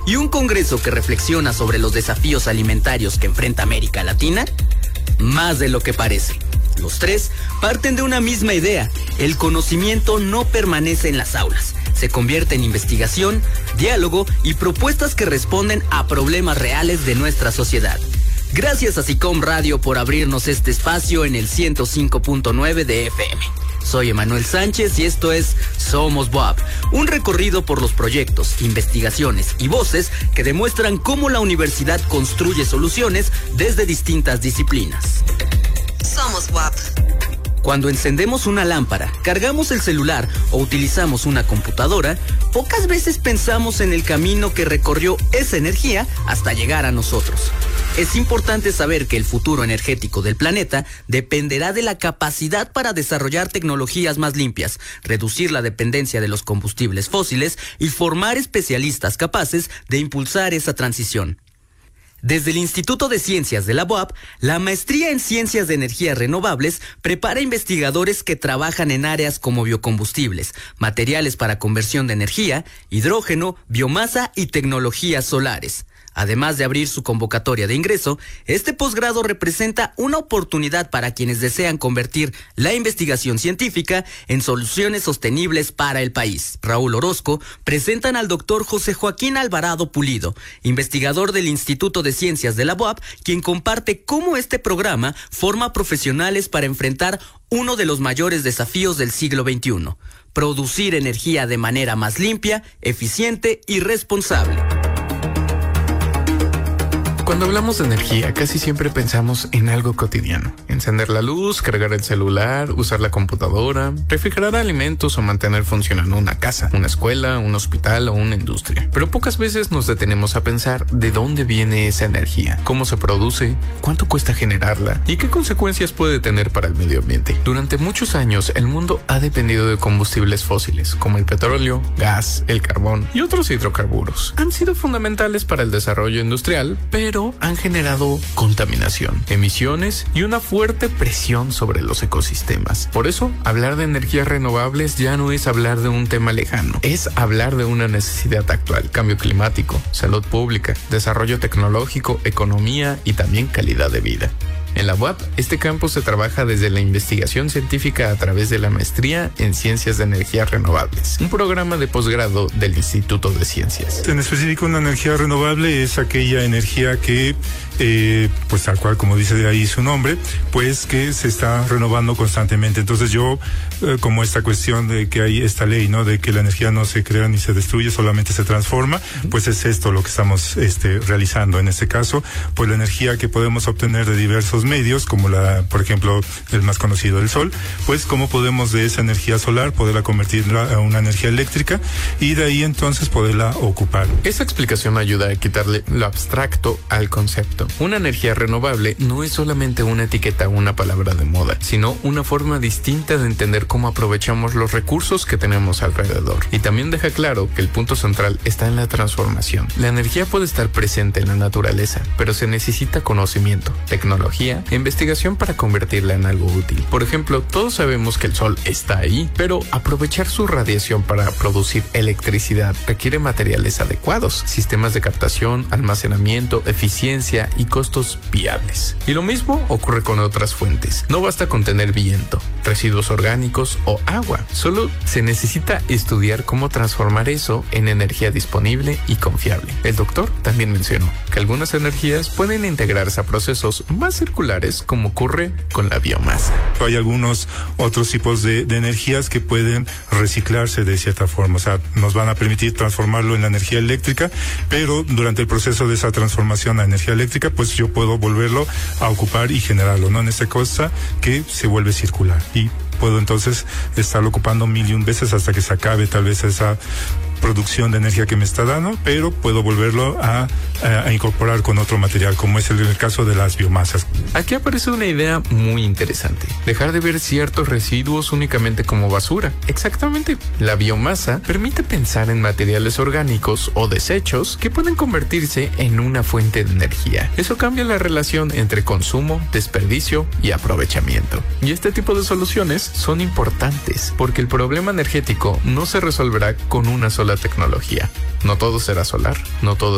y un Congreso que reflexiona sobre los desafíos alimentarios que enfrenta América Latina? Más de lo que parece. Los tres parten de una misma idea: el conocimiento no permanece en las aulas, se convierte en investigación, diálogo y propuestas que responden a problemas reales de nuestra sociedad. Gracias a SICOM Radio por abrirnos este espacio en el 105.9 de FM. Soy Emanuel Sánchez y esto es Somos BUAP, un recorrido por los proyectos, investigaciones y voces que demuestran cómo la universidad construye soluciones desde distintas disciplinas. Somos BUAP. Cuando encendemos una lámpara, cargamos el celular o utilizamos una computadora, pocas veces pensamos en el camino que recorrió esa energía hasta llegar a nosotros. Es importante saber que el futuro energético del planeta dependerá de la capacidad para desarrollar tecnologías más limpias, reducir la dependencia de los combustibles fósiles y formar especialistas capaces de impulsar esa transición. Desde el Instituto de Ciencias de la BUAP, la maestría en Ciencias de Energías Renovables prepara investigadores que trabajan en áreas como biocombustibles, materiales para conversión de energía, hidrógeno, biomasa y tecnologías solares. Además de abrir su convocatoria de ingreso, este posgrado representa una oportunidad para quienes desean convertir la investigación científica en soluciones sostenibles para el país. Raúl Orozco presentan al doctor José Joaquín Alvarado Pulido, investigador del Instituto de Ciencias de la BUAP, quien comparte cómo este programa forma profesionales para enfrentar uno de los mayores desafíos del siglo XXI: producir energía de manera más limpia, eficiente y responsable. Cuando hablamos de energía, casi siempre pensamos en algo cotidiano: encender la luz, cargar el celular, usar la computadora, refrigerar alimentos o mantener funcionando una casa, una escuela, un hospital o una industria. Pero pocas veces nos detenemos a pensar de dónde viene esa energía, cómo se produce, cuánto cuesta generarla y qué consecuencias puede tener para el medio ambiente. Durante muchos años, el mundo ha dependido de combustibles fósiles, como el petróleo, gas, el carbón y otros hidrocarburos. Han sido fundamentales para el desarrollo industrial, pero han generado contaminación, emisiones y una fuerte presión sobre los ecosistemas. Por eso, hablar de energías renovables ya no es hablar de un tema lejano, es hablar de una necesidad actual: cambio climático, salud pública, desarrollo tecnológico, economía y también calidad de vida. En la UAP, este campo se trabaja desde la investigación científica a través de la maestría en Ciencias de Energías Renovables, un programa de posgrado del Instituto de Ciencias. En específico, una energía renovable es aquella energía que, pues tal cual como dice de ahí su nombre, pues que se está renovando constantemente. Entonces yo, como esta cuestión de que hay esta ley, ¿no?, de que la energía no se crea ni se destruye, solamente se transforma, pues es esto lo que estamos realizando. En este caso, pues la energía que podemos obtener de diversos medios, como por ejemplo, el más conocido, el sol, pues cómo podemos de esa energía solar poderla convertir a una energía eléctrica y de ahí entonces poderla ocupar. Esa explicación ayuda a quitarle lo abstracto al concepto. Una energía renovable no es solamente una etiqueta o una palabra de moda, sino una forma distinta de entender cómo aprovechamos los recursos que tenemos alrededor. Y también deja claro que el punto central está en la transformación. La energía puede estar presente en la naturaleza, pero se necesita conocimiento, tecnología e investigación para convertirla en algo útil. Por ejemplo, todos sabemos que el sol está ahí, pero aprovechar su radiación para producir electricidad requiere materiales adecuados, sistemas de captación, almacenamiento, eficiencia y costos viables. Y lo mismo ocurre con otras fuentes. No basta con tener viento, residuos orgánicos o agua. Solo se necesita estudiar cómo transformar eso en energía disponible y confiable. El doctor también mencionó que algunas energías pueden integrarse a procesos más circulares, como ocurre con la biomasa. Hay algunos otros tipos de energías que pueden reciclarse de cierta forma, o sea, nos van a permitir transformarlo en la energía eléctrica, pero durante el proceso de esa transformación a energía eléctrica, pues yo puedo volverlo a ocupar y generarlo, ¿no?, en esta cosa que se vuelve circular, y puedo entonces estarlo ocupando 1000 veces hasta que se acabe tal vez esa producción de energía que me está dando, pero puedo volverlo a incorporar con otro material, como es el caso de las biomasas. Aquí aparece una idea muy interesante: dejar de ver ciertos residuos únicamente como basura. Exactamente, la biomasa permite pensar en materiales orgánicos o desechos que pueden convertirse en una fuente de energía. Eso cambia la relación entre consumo, desperdicio y aprovechamiento. Y este tipo de soluciones son importantes porque el problema energético no se resolverá con una sola tecnología. No todo será solar, no todo